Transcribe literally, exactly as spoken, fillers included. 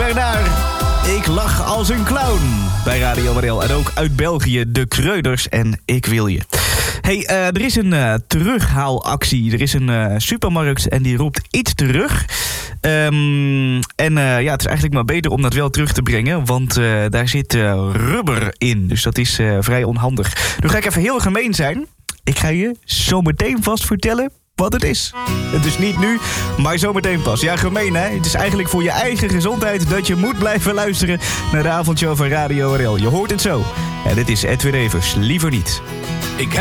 Bernard. Ik lach als een clown. Bij Radio Marel. En ook uit België, de Kreuders en Ik wil je. Hey, uh, er is een uh, terughaalactie. Er is een uh, supermarkt en die roept iets terug. Um, en uh, ja, het is eigenlijk maar beter om dat wel terug te brengen. Want uh, daar zit uh, rubber in. Dus dat is uh, vrij onhandig. Nu ga ik even heel gemeen zijn. Ik ga je zo meteen vast vertellen wat het is. Het is niet nu, maar zometeen pas. Ja, gemeen hè? Het is eigenlijk voor je eigen gezondheid dat je moet blijven luisteren naar de avondshow van Radio R L. Je hoort het zo. En dit is Edwin Evers. Liever niet. Ik